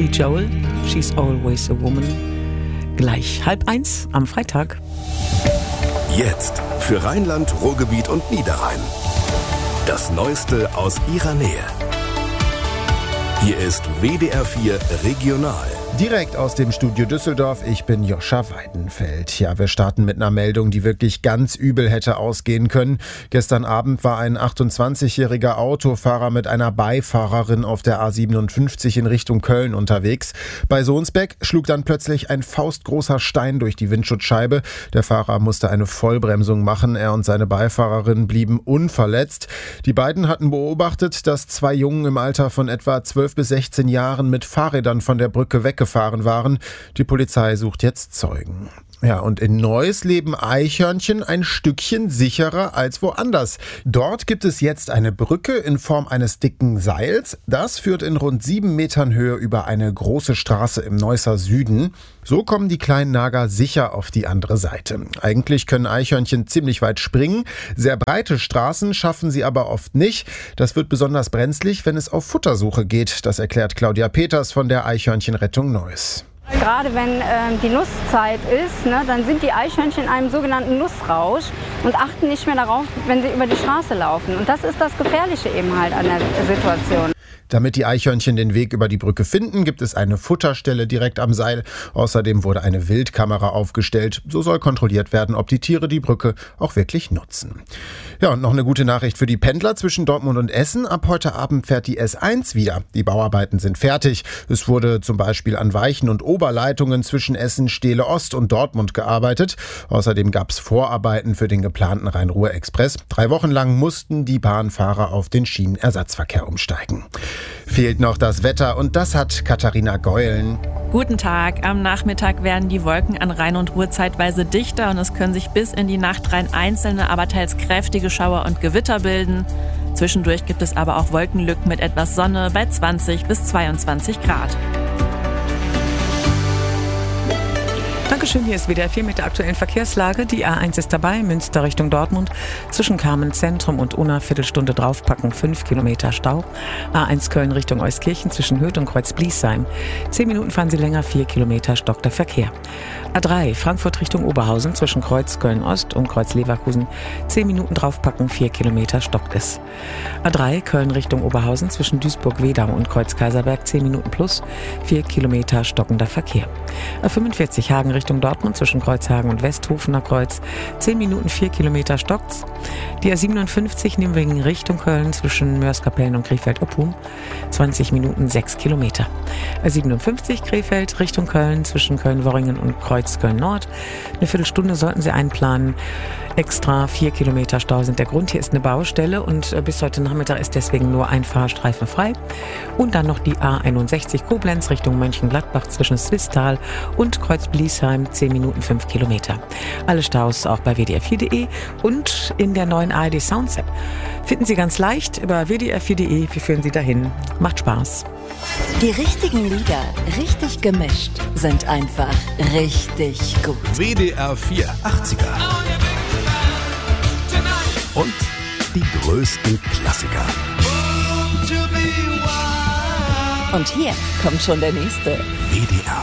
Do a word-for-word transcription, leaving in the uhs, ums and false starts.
Joel, She's Always a Woman. Gleich halb eins am Freitag. Jetzt für Rheinland, Ruhrgebiet und Niederrhein. Das Neueste aus ihrer Nähe. Hier ist W D R vier Regional. Direkt aus dem Studio Düsseldorf, ich bin Joscha Weidenfeld. Ja, wir starten mit einer Meldung, die wirklich ganz übel hätte ausgehen können. Gestern Abend war ein achtundzwanzigjähriger Autofahrer mit einer Beifahrerin auf der A siebenundfünfzig in Richtung Köln unterwegs. Bei Sohnsbeck schlug dann plötzlich ein faustgroßer Stein durch die Windschutzscheibe. Der Fahrer musste eine Vollbremsung machen, er und seine Beifahrerin blieben unverletzt. Die beiden hatten beobachtet, dass zwei Jungen im Alter von etwa zwölf bis sechzehn Jahren mit Fahrrädern von der Brücke weggefahren waren. Die Polizei sucht jetzt Zeugen. Ja, und in Neuss leben Eichhörnchen ein Stückchen sicherer als woanders. Dort gibt es jetzt eine Brücke in Form eines dicken Seils. Das führt in rund sieben Metern Höhe über eine große Straße im Neusser Süden. So kommen die kleinen Nager sicher auf die andere Seite. Eigentlich können Eichhörnchen ziemlich weit springen. Sehr breite Straßen schaffen sie aber oft nicht. Das wird besonders brenzlig, wenn es auf Futtersuche geht. Das erklärt Claudia Peters von der Eichhörnchenrettung Neuss. Gerade wenn äh, die Nusszeit ist, ne, dann sind die Eichhörnchen in einem sogenannten Nussrausch und achten nicht mehr darauf, wenn sie über die Straße laufen. Und das ist das Gefährliche eben halt an der Situation. Damit die Eichhörnchen den Weg über die Brücke finden, gibt es eine Futterstelle direkt am Seil. Außerdem wurde eine Wildkamera aufgestellt. So soll kontrolliert werden, ob die Tiere die Brücke auch wirklich nutzen. Ja, und noch eine gute Nachricht für die Pendler zwischen Dortmund und Essen. Ab heute Abend fährt die S eins wieder. Die Bauarbeiten sind fertig. Es wurde zum Beispiel an Weichen und Oberleitungen zwischen Essen, Steele Ost und Dortmund gearbeitet. Außerdem gab es Vorarbeiten für den geplanten Rhein-Ruhr-Express. Drei Wochen lang mussten die Bahnfahrer auf den Schienenersatzverkehr umsteigen. Fehlt noch das Wetter und das hat Katharina Geulen. Guten Tag. Am Nachmittag werden die Wolken an Rhein und Ruhr zeitweise dichter und es können sich bis in die Nacht rein einzelne, aber teils kräftige Schauer und Gewitter bilden. Zwischendurch gibt es aber auch Wolkenlücken mit etwas Sonne bei zwanzig bis zweiundzwanzig Grad. Dankeschön, hier ist W D R vier mit der aktuellen Verkehrslage. Die A eins ist dabei, Münster Richtung Dortmund. Zwischen Kamen Zentrum und Unna Viertelstunde draufpacken, fünf Kilometer Stau. A eins Köln Richtung Euskirchen zwischen Hürth und Kreuz-Bliesheim. Zehn Minuten fahren Sie länger, vier Kilometer stockt der Verkehr. A drei Frankfurt Richtung Oberhausen zwischen Kreuz Köln-Ost und Kreuz Leverkusen. Zehn Minuten draufpacken, vier Kilometer stockt es. A drei Köln Richtung Oberhausen zwischen Duisburg-Wedau und Kreuz Kaiserberg. Zehn Minuten plus, vier Kilometer stockender Verkehr. A fünfundvierzig Hagen Richtung Dortmund zwischen Kreuzhagen und Westhofener Kreuz. zehn Minuten, vier Kilometer stockt's. Die A siebenundfünfzig Nimwegen Richtung Köln zwischen Mörs-Kapellen und Krefeld-Oppum. zwanzig Minuten, sechs Kilometer. A siebenundfünfzig Krefeld Richtung Köln zwischen Köln-Worringen und Kreuz Köln-Nord. Eine Viertelstunde sollten Sie einplanen. Extra vier Kilometer Stau sind der Grund. Hier ist eine Baustelle und bis heute Nachmittag ist deswegen nur ein Fahrstreifen frei. Und dann noch die A einundsechzig Koblenz Richtung Mönchengladbach zwischen Swisttal und Kreuz-Bliesheim. zehn Minuten, fünf Kilometer. Alle Staus auch bei W D R vier Punkt de und in der neuen A R D Sounds App. Finden Sie ganz leicht über W D R vier Punkt de. Wir führen Sie dahin. Macht Spaß. Die richtigen Lieder, richtig gemischt, sind einfach richtig gut. W D R vier achtziger. Und die größten Klassiker. Und hier kommt schon der nächste. W D R